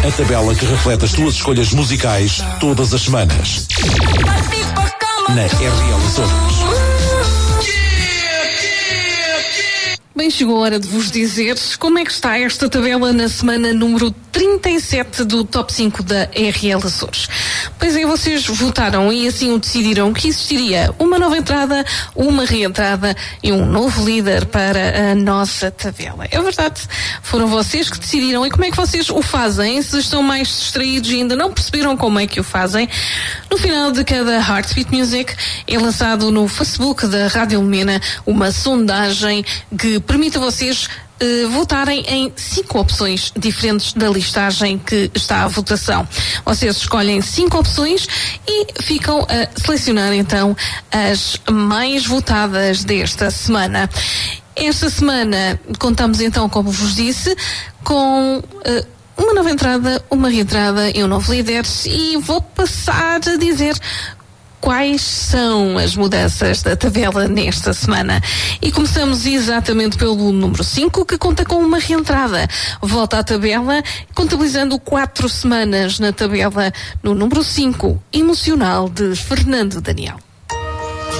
A tabela que reflete as tuas escolhas musicais todas as semanas. Na RL Açores. Bem, chegou a hora de vos dizer como é que está esta tabela na semana número 37 do Top 5 da RL Açores. Pois é, vocês votaram e assim o decidiram que existiria uma nova entrada, uma reentrada e um novo líder para a nossa tabela. É verdade, foram vocês que decidiram. E como é que vocês o fazem? Se estão mais distraídos e ainda não perceberam como é que o fazem, no final de cada Heartbeat Music é lançado no Facebook da Rádio Lumena uma sondagem que permite a vocês votarem em 5 opções diferentes da listagem que está à votação. Vocês escolhem 5 opções e ficam a selecionar então as mais votadas desta semana. Esta semana contamos então, como vos disse, com uma nova entrada, uma reentrada e um novo líder, e vou passar a dizer quais são as mudanças da tabela nesta semana. E começamos exatamente pelo número 5, que conta com uma reentrada. Volta à tabela, contabilizando 4 semanas na tabela no número 5, Emocional, de Fernando Daniel.